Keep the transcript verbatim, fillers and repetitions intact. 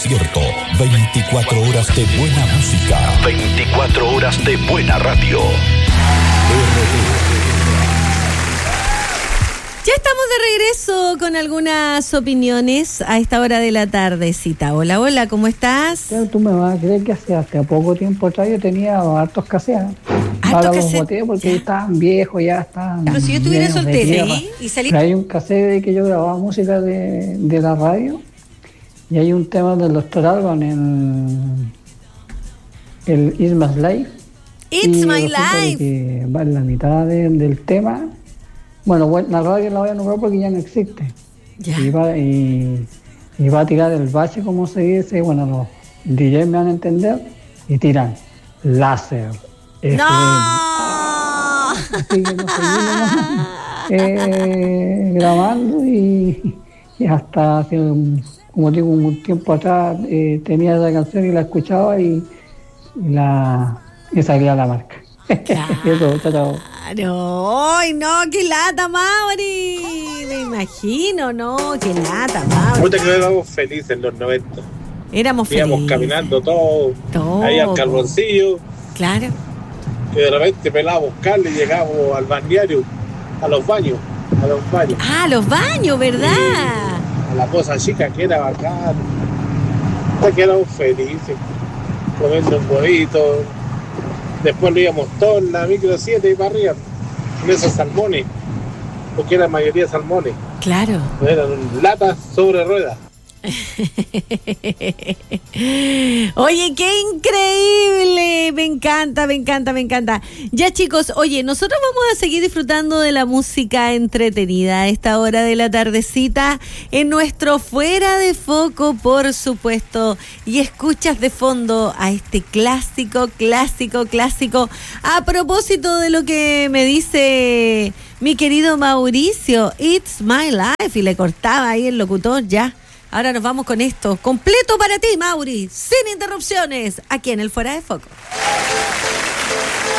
Cierto, veinticuatro horas de buena música, veinticuatro horas de buena radio. Ya estamos de regreso con algunas opiniones a esta hora de la tardecita. Hola, hola, ¿cómo estás? Pero tú me vas a creer que hace, hace poco tiempo atrás yo tenía hartos cassettes. Ahora los boté porque ya estaban viejos, ya estaban. Pero si yo estuviera soltera, ¿sí? Y salí... Pero hay un cassette de que yo grababa música de, de la radio y hay un tema del doctor Alban, el, el It's My Life. It's My Life. Que va en la mitad de, del tema. Bueno, la radio la voy a nombrar porque ya no existe. Ya. Y, va, y, y va a tirar el bache, como se dice. Bueno, los D Js me van a entender. Y tiran láser. ¡No! Ah, así que nos seguimos eh, grabando y, y hasta hace, como digo, un tiempo atrás eh, tenía esa canción y la escuchaba y, y la y salía la marca. Claro. Eso, chao. ¡Ay, no! ¡Qué lata, Mauri! Me imagino, ¿no? ¡Qué lata, Mauri! Puta que éramos felices en los noventa. Éramos felices. Íbamos caminando todos, todo. Ahí al carboncillo. Claro. Que de repente pelábamos buscarle y llegábamos al balneario, a los baños, a los baños. Ah, los baños, ¿verdad? Y a la cosa chica que era bacán. Puta que éramos felices, comiendo un huevito. Después lo íbamos todos en la micro siete y para arriba, con esos salmones, porque eran mayoría salmones. Claro. Eran latas sobre ruedas. Oye, qué increíble, me encanta, me encanta, me encanta. Ya, chicos, oye, nosotros vamos a seguir disfrutando de la música entretenida a esta hora de la tardecita en nuestro Fuera de Foco, por supuesto, y escuchas de fondo a este clásico, clásico, clásico, a propósito de lo que me dice mi querido Mauricio, It's My Life, y le cortaba ahí el locutor. Ya, ahora nos vamos con esto, completo para ti, Mauri, sin interrupciones, aquí en el Fuera de Foco.